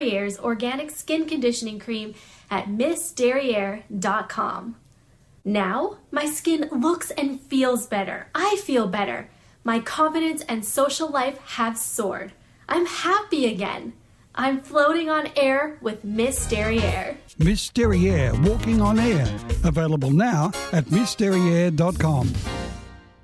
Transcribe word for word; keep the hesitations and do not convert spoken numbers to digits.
Derriere's organic skin conditioning cream at miss derriere dot com. Now, my skin looks and feels better. I feel better. My confidence and social life have soared. I'm happy again. I'm floating on air with Miss Derriere. Miss Derriere, walking on air. Available now at miss derriere dot com.